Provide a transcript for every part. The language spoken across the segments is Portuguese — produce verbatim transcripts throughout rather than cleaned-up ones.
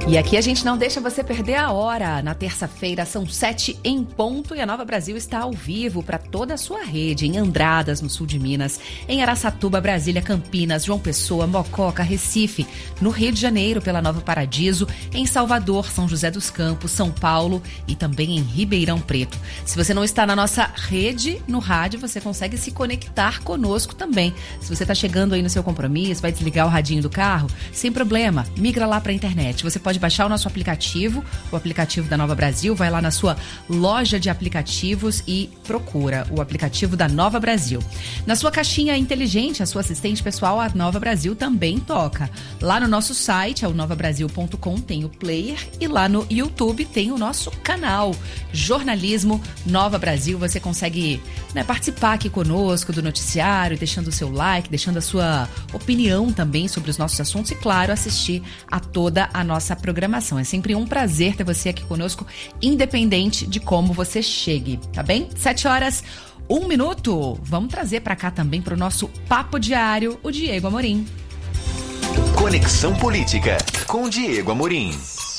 E aqui a gente não deixa você perder a hora. Na terça-feira são sete em ponto e a Nova Brasil está ao vivo para toda a sua rede, em Andradas, no sul de Minas, em Araçatuba, Brasília, Campinas, João Pessoa, Mococa, Recife, no Rio de Janeiro pela Nova Paradiso, em Salvador, São José dos Campos, São Paulo e também em Ribeirão Preto. Se você não está na nossa rede, no rádio, você consegue se conectar conosco também. Se você está chegando aí no seu compromisso, vai desligar o radinho do carro, sem problema, migra lá para a internet. Você pode baixar o nosso aplicativo, o aplicativo da Nova Brasil, vai lá na sua loja de aplicativos e procura o aplicativo da Nova Brasil. Na sua caixinha inteligente, a sua assistente pessoal, a Nova Brasil também toca. Lá no nosso site, é o nova brasil ponto com, tem o player e lá no YouTube tem o nosso canal Jornalismo Nova Brasil. Você consegue, né, participar aqui conosco do noticiário, deixando o seu like, deixando a sua opinião também sobre os nossos assuntos e, claro, assistir a toda a nossa programação. É sempre um prazer ter você aqui conosco, independente de como você chegue, tá bem? Sete horas, um minuto. Vamos trazer para cá também para o nosso Papo Diário o Diego Amorim. Conexão Política com Diego Amorim.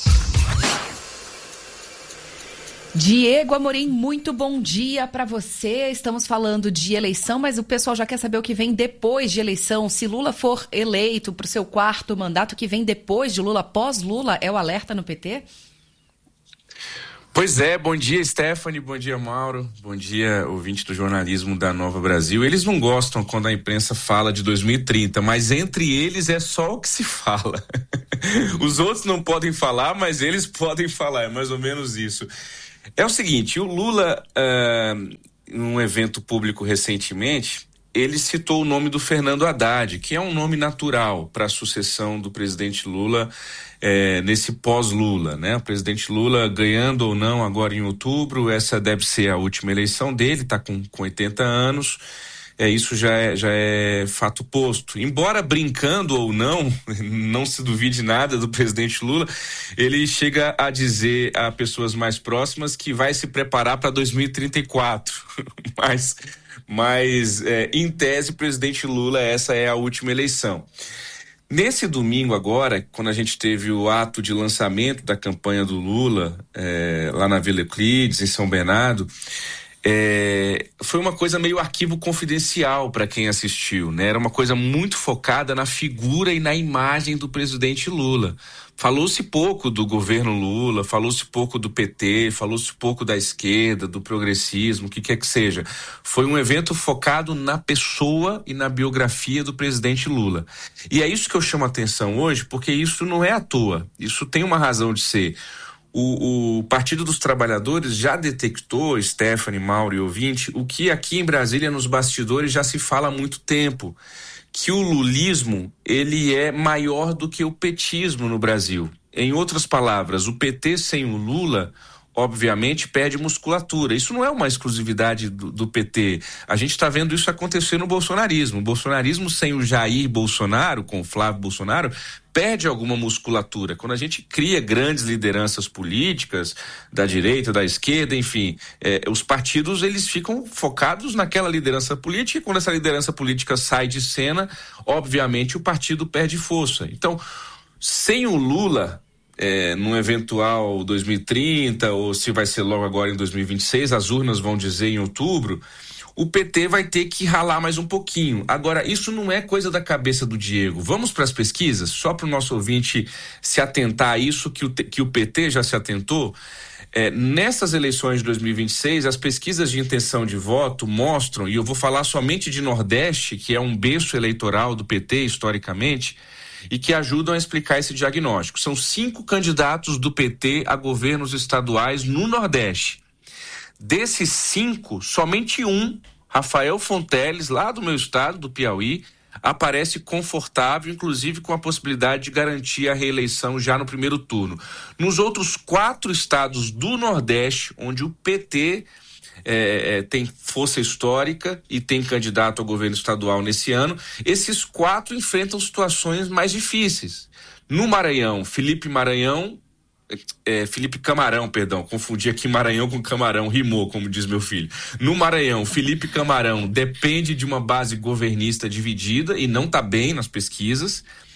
Diego Amorim, muito bom dia para você. Estamos falando de eleição, mas o pessoal já quer saber o que vem depois de eleição. Se Lula for eleito para o seu quarto mandato, o que vem depois de Lula, pós-Lula, é o alerta no P T? Pois é, bom dia, Stephanie, bom dia, Mauro, bom dia, ouvinte do jornalismo da Nova Brasil. Eles não gostam quando a imprensa fala de dois mil e trinta, mas entre eles é só o que se fala. Os outros não podem falar, mas eles podem falar, é mais ou menos isso. É o seguinte, o Lula, uh, num evento público recentemente, ele citou o nome do Fernando Haddad, que é um nome natural para a sucessão do presidente Lula é, nesse pós-Lula, né? O presidente Lula ganhando ou não agora em outubro, essa deve ser a última eleição dele, está com, com oitenta anos. É, isso já é, já é fato posto. Embora brincando ou não, não se duvide nada do presidente Lula, ele chega a dizer a pessoas mais próximas que vai se preparar para dois mil e trinta e quatro. mas, mas é, em tese, presidente Lula, essa é a última eleição. Nesse domingo agora, quando a gente teve o ato de lançamento da campanha do Lula, é, lá na Vila Euclides, em São Bernardo, É, foi uma coisa meio arquivo confidencial para quem assistiu, né? Era uma coisa muito focada na figura e na imagem do presidente Lula. Falou-se pouco do governo Lula, falou-se pouco do P T, falou-se pouco da esquerda, do progressismo, o que quer que seja. Foi um evento focado na pessoa e na biografia do presidente Lula. E é isso que eu chamo a atenção hoje, porque isso não é à toa, isso tem uma razão de ser. O, o Partido dos Trabalhadores já detectou, Stephanie, Mauro e ouvinte, o que aqui em Brasília, nos bastidores, já se fala há muito tempo, que o lulismo, ele é maior do que o petismo no Brasil. Em outras palavras, o P T sem o Lula, obviamente, perde musculatura. Isso não é uma exclusividade do, do P T. A gente está vendo isso acontecer no bolsonarismo. O bolsonarismo sem o Jair Bolsonaro, com o Flávio Bolsonaro, perde alguma musculatura. Quando a gente cria grandes lideranças políticas, da direita, da esquerda, enfim, é, os partidos, eles ficam focados naquela liderança política, e quando essa liderança política sai de cena, obviamente o partido perde força. Então, sem o Lula, É, num eventual dois mil e trinta, ou se vai ser logo agora em dois mil e vinte e seis, as urnas vão dizer em outubro, o P T vai ter que ralar mais um pouquinho. Agora, isso não é coisa da cabeça do Diego. Vamos para as pesquisas, só para o nosso ouvinte se atentar a isso que o, que o P T já se atentou. É, nessas eleições de dois mil e vinte e seis, as pesquisas de intenção de voto mostram, e eu vou falar somente de Nordeste, que é um berço eleitoral do P T historicamente, e que ajudam a explicar esse diagnóstico. São cinco candidatos do P T a governos estaduais no Nordeste. Desses cinco, somente um, Rafael Fonteles, lá do meu estado, do Piauí, aparece confortável, inclusive com a possibilidade de garantir a reeleição já no primeiro turno. Nos outros quatro estados do Nordeste, onde o P T É, é, tem força histórica e tem candidato ao governo estadual nesse ano, esses quatro enfrentam situações mais difíceis. No Maranhão, Felipe Maranhão, é, Felipe Camarão, perdão, confundi aqui Maranhão com Camarão, rimou, como diz meu filho. No Maranhão, Felipe Camarão depende de uma base governista dividida e não está bem nas pesquisas.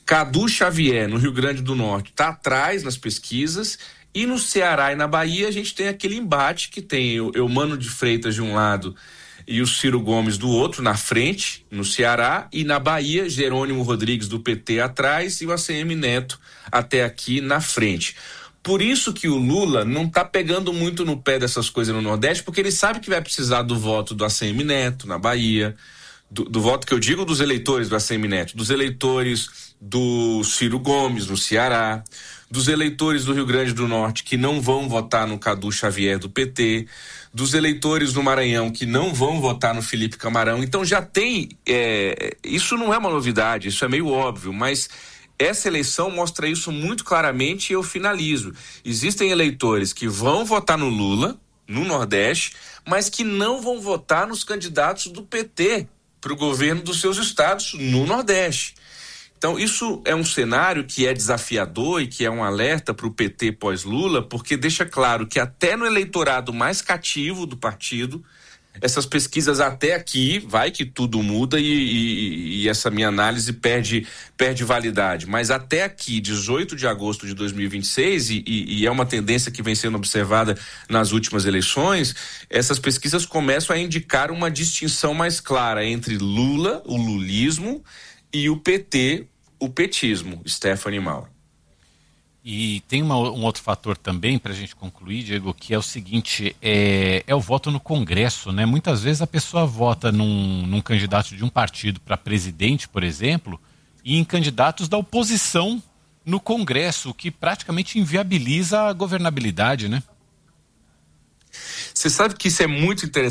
Cadu Xavier, no Rio Grande do Norte, está atrás nas pesquisas, e no Ceará e na Bahia a gente tem aquele embate que tem o Eumano de Freitas de um lado e o Ciro Gomes do outro, na frente, no Ceará, e na Bahia, Jerônimo Rodrigues do P T atrás e o A C M Neto até aqui na frente. Por isso que o Lula não está pegando muito no pé dessas coisas no Nordeste, porque ele sabe que vai precisar do voto do A C M Neto na Bahia, do, do voto que eu digo dos eleitores do A C M Neto, dos eleitores do Ciro Gomes no Ceará, dos eleitores do Rio Grande do Norte que não vão votar no Cadu Xavier do P T, dos eleitores do Maranhão que não vão votar no Felipe Camarão. Então já tem, é, isso não é uma novidade, isso é meio óbvio, mas essa eleição mostra isso muito claramente e eu finalizo. Existem eleitores que vão votar no Lula, no Nordeste, mas que não vão votar nos candidatos do P T para o governo dos seus estados no Nordeste. Então, isso é um cenário que é desafiador e que é um alerta para o P T pós-Lula, porque deixa claro que até no eleitorado mais cativo do partido, essas pesquisas até aqui, vai que tudo muda e, e, e essa minha análise perde, perde validade, mas até aqui, dezoito de agosto de dois mil e vinte e seis, e, e, e é uma tendência que vem sendo observada nas últimas eleições, essas pesquisas começam a indicar uma distinção mais clara entre Lula, o lulismo, e o P T, o petismo, Stephanie Mauro. E tem uma, um outro fator também, para a gente concluir, Diego, que é o seguinte, é, é o voto no Congresso, né? Muitas vezes a pessoa vota num, num candidato de um partido para presidente, por exemplo, e em candidatos da oposição no Congresso, o que praticamente inviabiliza a governabilidade, né? Você sabe que isso é muito interessante.